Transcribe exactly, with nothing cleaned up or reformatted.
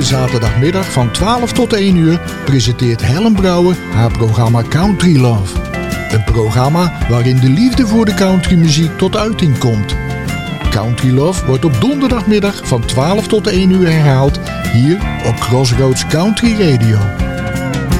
Elke zaterdagmiddag van twaalf tot één uur presenteert Helen Brouwer haar programma Country Love. Een programma waarin de liefde voor de countrymuziek tot uiting komt. Country Love wordt op donderdagmiddag van twaalf tot één uur herhaald hier op Crossroads Country Radio.